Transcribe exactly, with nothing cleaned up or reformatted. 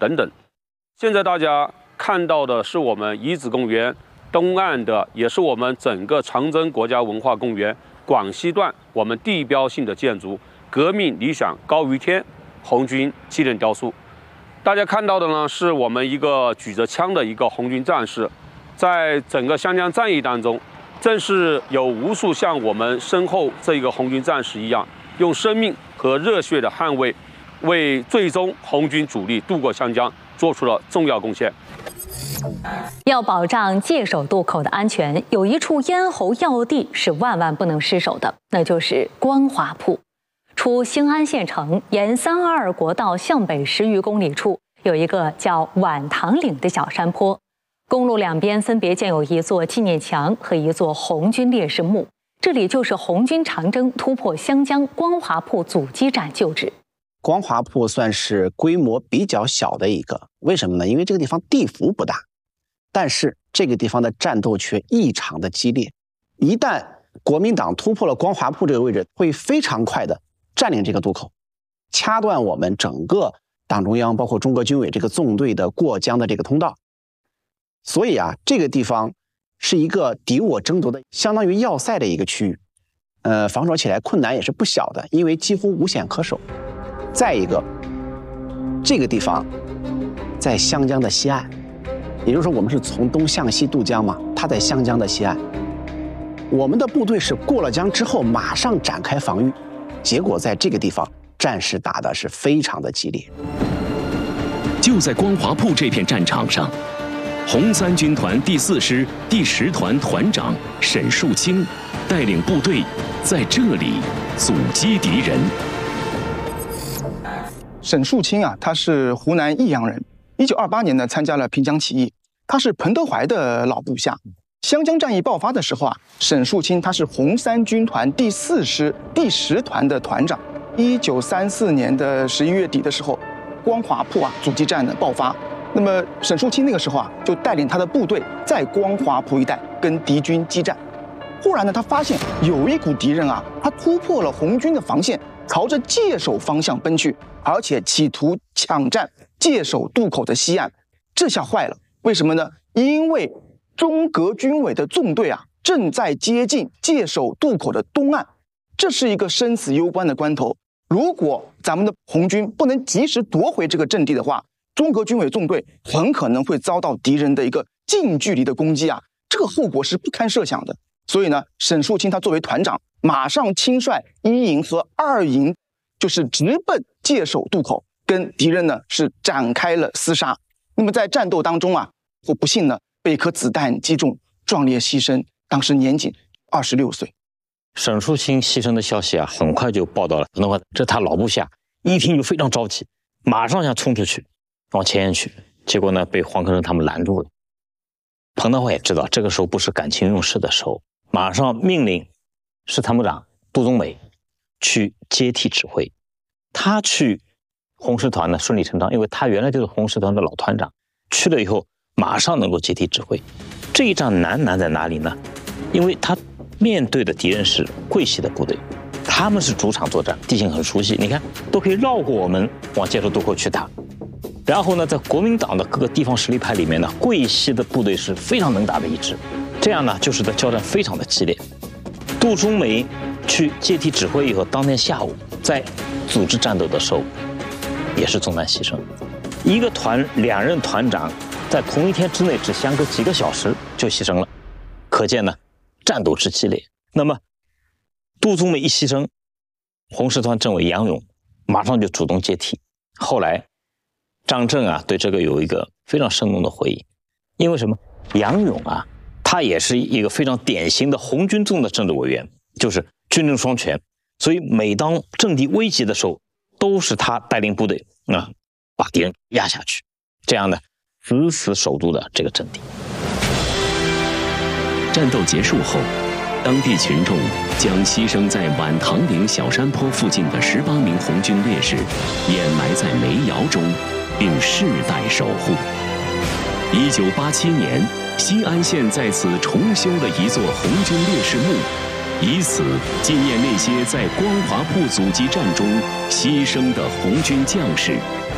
等等。现在大家看到的是我们遗址公园东岸的，也是我们整个长征国家文化公园广西段我们地标性的建筑——革命理想高于天红军纪念雕塑。大家看到的呢，是我们一个举着枪的一个红军战士，在整个湘江战役当中，正是有无数像我们身后这个红军战士一样，用生命和热血的捍卫，为最终红军主力渡过湘江做出了重要贡献。 要保障界首渡口的安全，有一处咽喉要地是万万不能失守的，那就是光华铺。出兴安县城沿三二二国道向北十余公里处，有一个叫碗塘岭的小山坡，公路两边分别建有一座纪念墙和一座红军烈士墓。这里就是红军长征突破湘江光华铺阻击战旧址。 光华铺算是规模比较小的一个，为什么呢？因为这个地方地幅不大，但是这个地方的战斗却异常的激烈。一旦国民党突破了光华铺这个位置，会非常快的占领这个渡口，掐断我们整个党中央包括中国军委这个纵队的过江的这个通道。所以啊，这个地方是一个敌我争夺的相当于要塞的一个区域，呃，防守起来困难也是不小的，因为几乎无险可守。再一个，这个地方在湘江的西岸，也就是说我们是从东向西渡江嘛，它在湘江的西岸。我们的部队是过了江之后马上展开防御，结果在这个地方战事打得是非常的激烈。 就在光华铺这片战场上，红三军团第四师第十团团长沈树清带领部队在这里阻击敌人。 沈树清啊，他是湖南益阳人，一九二八年呢参加了平江起义，他是彭德怀的老部下。湘江战役爆发的时候啊，沈树清他是红三军团第四师第十团的团长。一九三四年的十一月底的时候，光华铺啊阻击战的爆发，那么沈树清那个时候啊就带领他的部队在光华铺一带跟敌军激战。忽然呢，他发现有一股敌人啊，他突破了红军的防线，朝着界首方向奔去，而且企图抢占界首渡口的西岸。这下坏了，为什么呢？因为中革军委的纵队啊正在接近界首渡口的东岸，这是一个生死攸关的关头。如果咱们的红军不能及时夺回这个阵地的话，中革军委纵队很可能会遭到敌人的一个近距离的攻击啊，这个后果是不堪设想的。所以呢，沈树清他作为团长，马上亲率一营和二营，就是直奔界首渡口，跟敌人呢是展开了厮杀。那么在战斗当中啊，我不幸呢被一颗子弹击中，壮烈牺牲，当时年仅二十六岁。 沈树清牺牲的消息啊，很快就报道了。那么这他老部下一听就非常着急，马上想冲出去，往前沿去，结果呢被黄克诚他们拦住了。彭德怀也知道这个时候不是感情用事的时候，马上命令师参谋长杜宗美去接替指挥。他去红十团呢顺理成章，因为他原来就是红十团的老团长，去了以后马上能够接替指挥。这一仗难难在哪里呢？因为他面对的敌人是桂系的部队，他们是主场作战，地形很熟悉，你看都可以绕过我们往界首渡口去打。然后呢，在国民党的各个地方实力派里面呢，桂系的部队是非常能打的一支，这样呢就使得交战非常的激烈。杜宗美去接替指挥以后，当天下午在组织战斗的时候也是中弹牺牲。一个团两任团长在同一天之内只相隔几个小时就牺牲了，可见呢战斗之激烈。那么杜宗美一牺牲，红十团政委杨勇马上就主动接替。后来张震啊对这个有一个非常生动的回忆，因为什么？杨勇啊他也是一个非常典型的红军中的政治委员，就是军政双全，所以每当阵地危急的时候都是他带领部队啊把敌人压下去，这样呢死死守住了这个阵地。 战斗结束后，当地群众将牺牲在碗塘岭小山坡附近的十八名红军烈士掩埋在煤窑中，并世代守护。一九八七年，兴安县在此重修了一座红军烈士墓，以此纪念那些在光华铺阻击战中牺牲的红军将士。